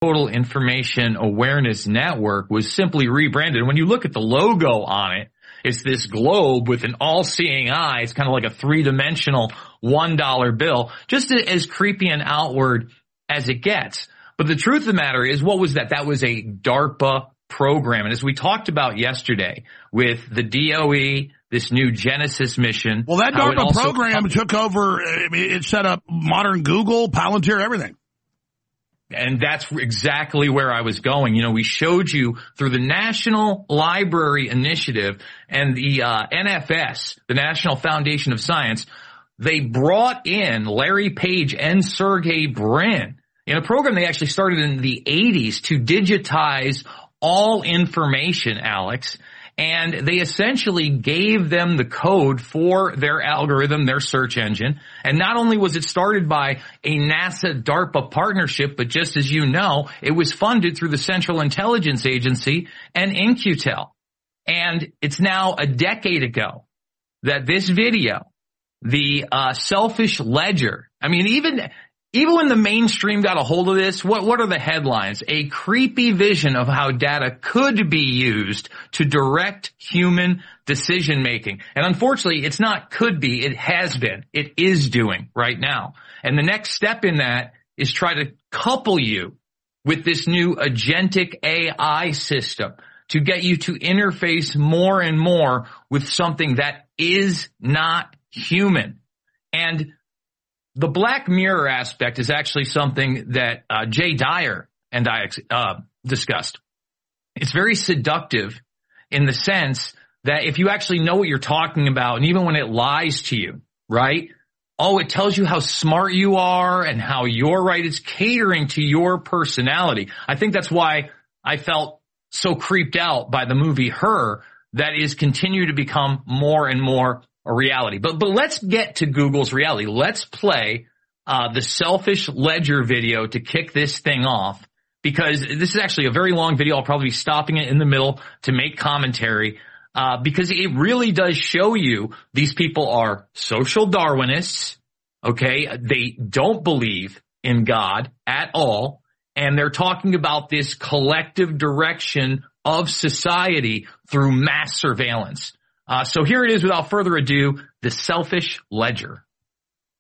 Total Information Awareness Network was simply rebranded. When you look at the logo on it, it's this globe with an all-seeing eye. It's kind of like a three-dimensional $1 bill, just as creepy and outward as it gets. But the truth of the matter is, what was that? That was a DARPA program. And as we talked about yesterday with the DOE, this new Genesis mission. Well, that DARPA program took over, it set up modern Google, Palantir, everything. And that's exactly where I was going. You know, we showed you through the National Library Initiative and the NFS, the National Foundation of Science, they brought in Larry Page and Sergey Brin in a program they actually started in the 80s to digitize all information, Alex. And they essentially gave them the code for their algorithm, their search engine. And not only was it started by a NASA DARPA partnership, but just as you know, it was funded through the Central Intelligence Agency and In-Q-Tel. And it's now a decade ago that this video, the selfish ledger, I mean, even when the mainstream got a hold of this, what are the headlines? A creepy vision of how data could be used to direct human decision making. And unfortunately, it's not could be, it has been. It is doing right now. And the next step in that is try to couple you with this new agentic AI system to get you to interface more and more with something that is not human. And the Black Mirror aspect is actually something that Jay Dyer and I discussed. It's very seductive in the sense that if you actually know what you're talking about, and even when it lies to you, right? Oh, it tells you how smart you are and how you're right. It's catering to your personality. I think that's why I felt so creeped out by the movie Her, that is continue to become more and more a reality. But let's get to Google's reality. Let's play the selfish ledger video to kick this thing off, because this is actually a very long video. I'll probably be stopping it in the middle to make commentary, because it really does show you these people are social Darwinists, okay? They don't believe in God at all, and they're talking about this collective direction of society through mass surveillance. So here it is, without further ado, the selfish ledger.